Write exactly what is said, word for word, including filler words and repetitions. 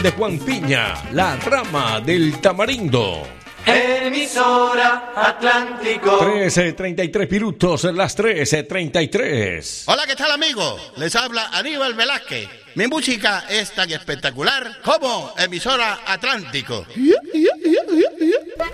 de Juan Piña, la rama del Tamarindo. Emisora Atlántico. trece treinta y tres minutos, las trece treinta y tres. Hola, ¿qué tal, amigo? Les habla Aníbal Velázquez. Mi música es tan espectacular como Emisora Atlántico.